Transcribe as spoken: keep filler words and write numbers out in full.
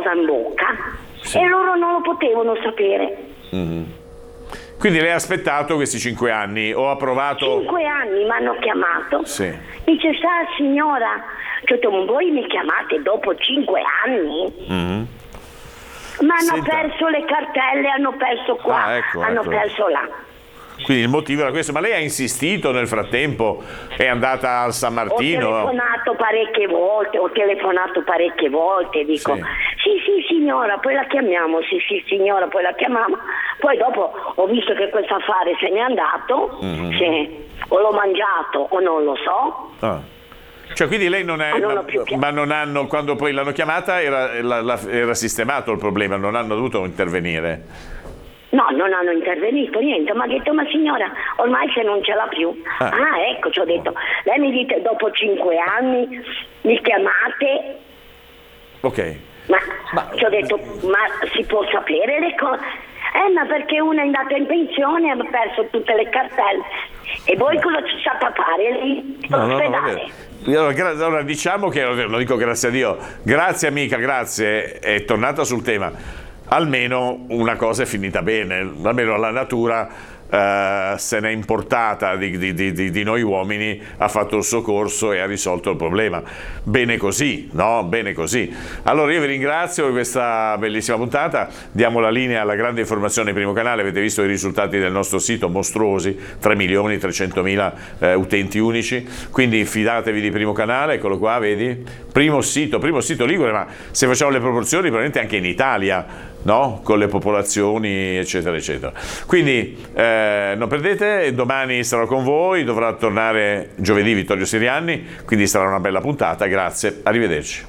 cosa in bocca, sì, e loro non lo potevano sapere. Mm-hmm. Quindi lei ha aspettato questi cinque anni o ha provato? Cinque anni mi hanno chiamato, sì, dice sa signora, cioè, voi mi chiamate dopo cinque anni? Mm-hmm. Ma hanno Senta. perso le cartelle, hanno perso qua, ah, ecco, hanno ecco. perso là. Quindi il motivo era questo, ma lei ha insistito nel frattempo? È andata al San Martino? Ho telefonato parecchie volte, ho telefonato parecchie volte, dico sì, sì sì signora, poi la chiamiamo, sì sì signora, poi la chiamiamo, poi dopo ho visto che questo affare se n'è andato, mm-hmm, sì, o l'ho mangiato o non lo so. Ah. Cioè quindi lei non è, non ma, ma non hanno, quando poi l'hanno chiamata era, la, la, era sistemato il problema, non hanno dovuto intervenire? No, non hanno intervenito, niente, mi ha detto ma signora ormai se non ce l'ha più. Ah, ah ecco, ci ho detto, lei mi dite dopo cinque anni mi chiamate. Ok. Ma, ma ci ho detto, ma si può sapere le cose? Eh, ma perché una è andata in pensione e ha perso tutte le cartelle. E voi cosa ci state a fare lì? No, no, no, allora, gra- allora diciamo che, lo dico grazie a Dio, grazie amica, grazie, è tornata sul tema. Almeno una cosa è finita bene, almeno la natura Uh, se n'è importata di, di, di, di noi uomini, ha fatto il suo corso e ha risolto il problema. Bene così, no? Bene così. Allora io vi ringrazio per questa bellissima puntata, diamo la linea alla grande informazione Primo Canale, avete visto i risultati del nostro sito mostruosi, tre milioni trecentomila eh, utenti unici, quindi fidatevi di Primo Canale, eccolo qua, vedi? Primo sito, primo sito ligure, ma se facciamo le proporzioni probabilmente anche in Italia, no? Con le popolazioni eccetera eccetera. Quindi eh, non perdete, domani sarò con voi, dovrà tornare giovedì Vittorio Sirianni, quindi sarà una bella puntata, grazie, arrivederci.